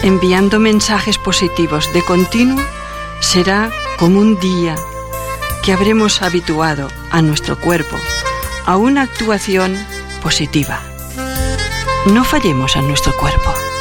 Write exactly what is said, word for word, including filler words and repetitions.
enviando mensajes positivos de continuo, será como un día que habremos habituado a nuestro cuerpo a una actuación positiva. No fallemos a nuestro cuerpo.